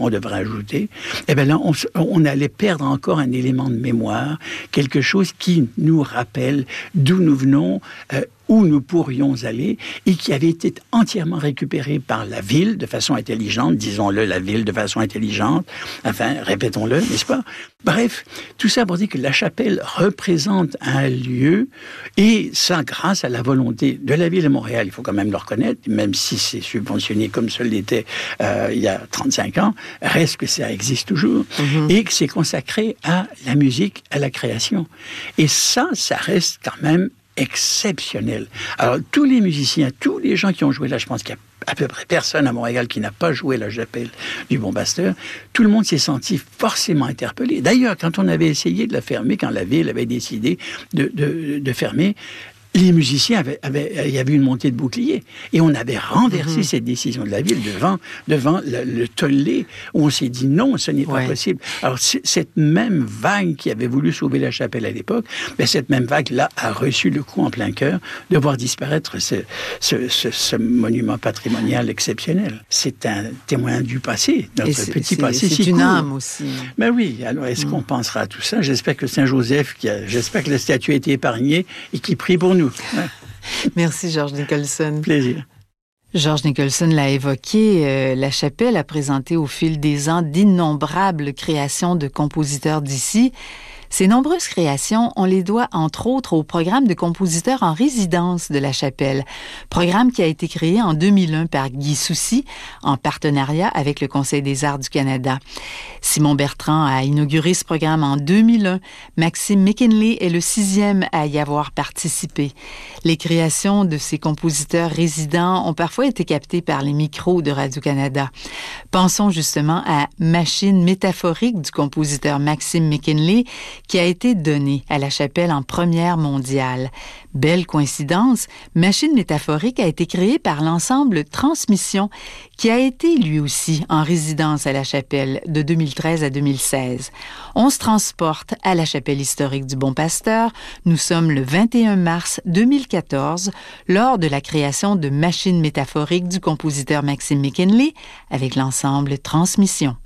on devrait ajouter, eh bien là, on allait perdre encore un élément de mémoire, quelque chose qui nous rappelle d'où nous venons, où nous pourrions aller, et qui avait été entièrement récupéré par la ville de façon intelligente, disons-le, la ville de façon intelligente, enfin, répétons-le, n'est-ce pas? Bref, tout ça pour dire que la chapelle représente un lieu, et ça grâce à la volonté de la ville de Montréal, il faut quand même le reconnaître, même si c'est subventionné comme ça l'était il y a 35 ans, reste que ça existe toujours, et que c'est consacré à la musique, à la création. Et ça reste quand même exceptionnel. Alors, tous les musiciens, tous les gens qui ont joué là, je pense qu'il y a à peu près personne à Montréal qui n'a pas joué la chapelle du Bon Pasteur, tout le monde s'est senti forcément interpellé. D'ailleurs, quand on avait essayé de la fermer, quand la ville avait décidé de fermer, les musiciens il y avait une montée de boucliers. Et on avait renversé cette décision de la ville devant le tollé, où on s'est dit non, ce n'est pas possible. Alors, cette même vague qui avait voulu sauver la chapelle à l'époque, ben, cette même vague-là a reçu le coup en plein cœur de voir disparaître ce monument patrimonial exceptionnel. C'est un témoin du passé, notre petit passé si court. C'est une âme aussi. Ben oui, alors est-ce qu'on pensera à tout ça? J'espère que Saint-Joseph, j'espère que la statue a été épargnée et qu'il prie pour nous. Merci, Georges Nicholson. Plaisir. Georges Nicholson l'a évoqué, la chapelle a présenté au fil des ans d'innombrables créations de compositeurs d'ici. Ces nombreuses créations, on les doit entre autres au programme de compositeurs en résidence de la chapelle, programme qui a été créé en 2001 par Guy Soucy, en partenariat avec le Conseil des arts du Canada. Simon Bertrand a inauguré ce programme en 2001. Maxime McKinley est le 6e à y avoir participé. Les créations de ces compositeurs résidents ont parfois été captées par les micros de Radio-Canada. Pensons justement à Machine métaphorique du compositeur Maxime McKinley, qui a été donné à la chapelle en première mondiale. Belle coïncidence, Machine métaphorique a été créée par l'ensemble Transmission, qui a été lui aussi en résidence à la chapelle de 2013 à 2016. On se transporte à la chapelle historique du Bon Pasteur. Nous sommes le 21 mars 2014, lors de la création de Machine métaphorique du compositeur Maxime McKinley avec l'ensemble Transmission.